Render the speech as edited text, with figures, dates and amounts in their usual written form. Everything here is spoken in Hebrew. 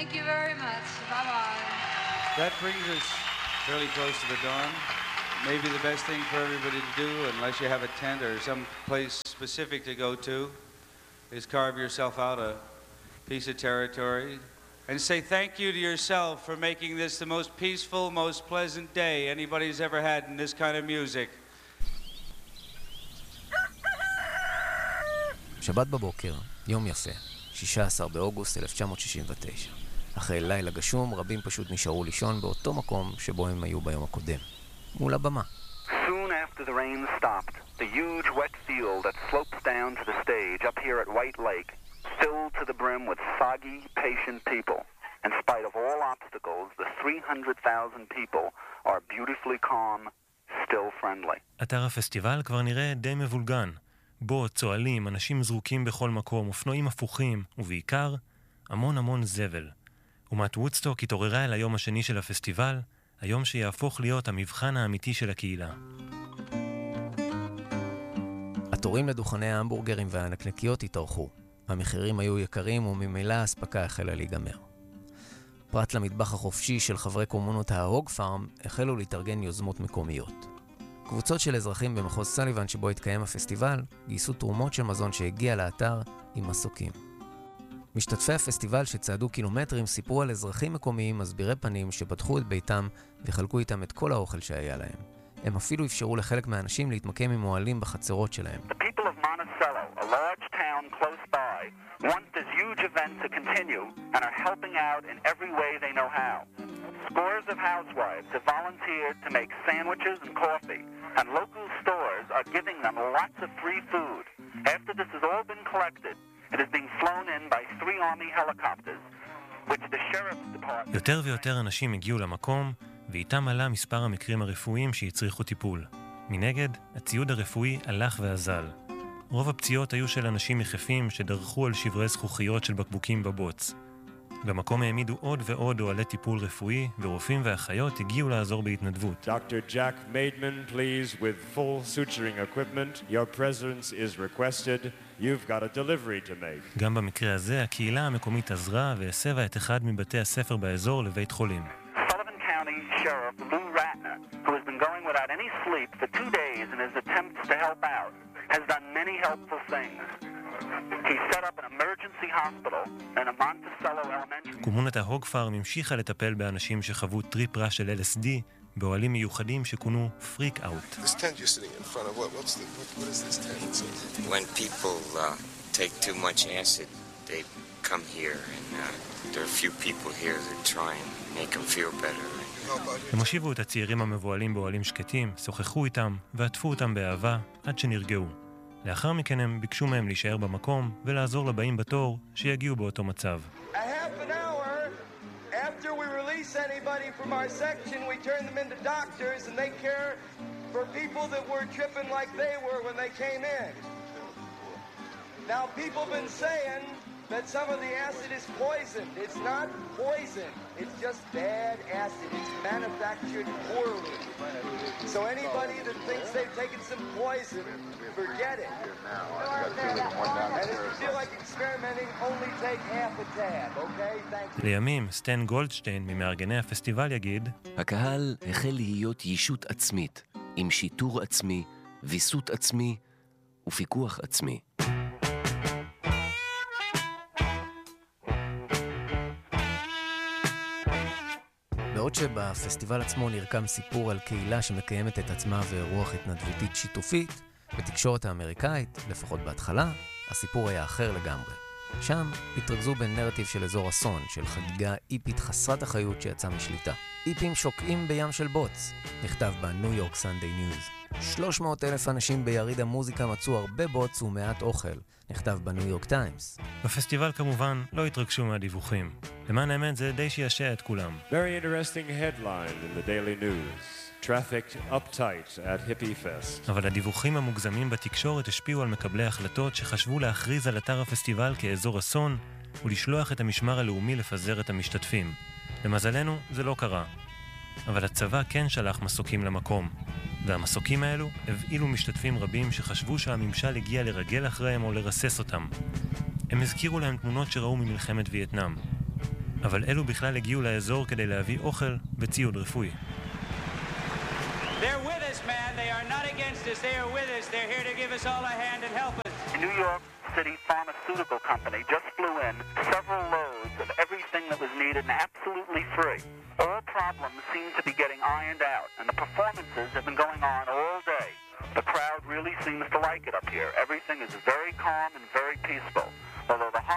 Thank you very much. Bye-bye. That brings us fairly close to the dawn. Maybe the best thing for everybody to do, unless you have a tent or some place specific to go to, is carve yourself out a piece of territory and say thank you to yourself for making this the most peaceful, most pleasant day anybody's ever had in this kind of music. שבת בבוקר, יום יפה, 16 באוגוסט 1969. אחרי לילה גשום, רבים פשוט נשארו לישון באותו מקום שבו הם היו ביום הקודם, מול הבמה. Soon after the rain stopped, the huge wet field that slopes down to the stage up here at White Lake filled to the brim with soggy, patient people. In spite of all obstacles, the 300,000 people are beautifully calm, still friendly. אתר הפסטיבל כבר נראה די מבולגן. בו צועלים, אנשים זרוקים בכל מקום, אופנועים הפוכים, ובעיקר המון זבל. אומת וודסטוק התעוררה אל היום השני של הפסטיבל, היום שיהפוך להיות המבחן האמיתי של הקהילה. התורים לדוכני ההמבורגרים והנקנקיות התארכו. המחירים היו יקרים וממילא ההספקה החלה להיגמר. פרט למטבח החופשי של חברי קומונות ההוג פארם, החלו להתארגן יוזמות מקומיות. קבוצות של אזרחים במחוז סליבן שבו התקיים הפסטיבל, גייסו תרומות של מזון שהגיע לאתר עם מסוקים. משתתפי הפסטיבל שצעדו קילומטרים סיפרו על אזרחים מקומיים מסבירי פנים שפתחו את ביתם וחלקו איתם את כל האוכל שהיה להם. הם אפילו אפשרו לחלק מהאנשים להתמקם עם מועלים בחצרות שלהם. The people of Monticello, a large town close by, want this huge event to continue and are helping out in every way they know how. Scores of housewives have volunteered to make sandwiches and coffee, and local stores are giving them lots of free food. After this has all been collected, it is being flown in by 3 Army helicopters, which the Sheriff's Department... יותר ויותר אנשים הגיעו למקום, ואיתם עלה מספר המקרים הרפואיים שהצריכו טיפול. מנגד, הציוד הרפואי הלך ואזל. רוב הפציעות היו של אנשים יחפים שדרכו על שברי זכוכיות של בקבוקים בבוץ. במקום העמידו עוד ועוד אוהלי טיפול רפואי, ורופאים ואחיות הגיעו לעזור בהתנדבות. Dr. Jack Maidman, please, with full suturing equipment. Your presence is requested. You've got a delivery to make. גם במקרה הזה, הקהילה המקומית עזרה והסבה את אחד מבתי הספר באזור לבית חולים. Sullivan County Sheriff Lou Ratner, who has been going without any sleep for 2 days in his attempts to help out, has done many helpful things. He set up an emergency hospital in a Monticello elementary. קומונת ההוג פארם המשיכה לטפל באנשים שחוו טריפ רע של LSD באוהלים מיוחדים שכונו פריק אאוט. This tent you're sitting in front of, what is this tent? When people take too much acid, they come here and there are a few people here that try and make them feel better. הם הושיבו את הצעירים המבועלים באוהלים שקטים, שוחחו איתם ועטפו אותם באהבה עד שנרגעו. לאחר מכן הם ביקשו מהם להישאר במקום ולעזור לבאים בתור שיגיעו באותו מצב. A half an hour after we release anybody from our section, we turn them into doctors and they care for people that were tripping like they were when they came in. Now people have been saying that some of the acid is poison. It's not poison. It's just bad acid. It's manufactured poorly. So anybody that thinks they've taken some poison, forget it. And if you feel like experimenting, only take half a tab, okay? Thank you. לימים, סטן גולדשטיין ממארגני הפסטיבל יגיד, הקהל החל להיות ישות עצמית, עם שיטור עצמי, ויסות עצמי ופיקוח עצמי. בעוד שבפסטיבל עצמו נרקם סיפור על קהילה שמקיימת את עצמה ורוח התנדבותית שיתופית, בתקשורת האמריקאית, לפחות בהתחלה, הסיפור היה אחר לגמרי. שם התרכזו בנרטיב של אזור אסון, של חגיגה איפית חסרת אחריות שיצאה משליטה. איפים שוקעים בים של בוץ, נכתב בניו יורק סנדיי ניוז. 300,000 אנשים ביריד המוזיקה מצאו הרבה בוץ ומעט אוכל, נכתב בניו יורק טיימס. בפסטיבל כמובן לא התרגשו מהדיווחים. למען האמת זה די שישע את כולם. Very interesting headline in the Daily News. Traffic uptight at Hippie Fest. אבל הדיווחים המוגזמים בתקשורת השפיעו על מקבלי החלטות שחשבו להכריז על אתר הפסטיבל כאזור אסון ולשלוח את המשמר הלאומי לפזר את המשתתפים. למזלנו זה לא קרה. אבל הצבא כן שלח מסוקים למקום. והמסוקים האלו הבאילו משתתפים רבים שחשבו שהממשל הגיע לרגל אחריהם או לרסס אותם. הם הזכירו להם תמונות שראו ממלחמת וייטנאם. אבל אלו בכלל הגיעו לאזור כדי להביא אוכל וציוד רפואי. They're with us, man. They are not against us. They are with us. They're here to give us all a hand and help us. New York City Pharmaceutical Company just flew in several loads of everything that was needed and absolutely free. All problems seem to be getting ironed out, and the performances have been going on all day. The crowd really seems to like it up here. Everything is very calm and very peaceful. Although the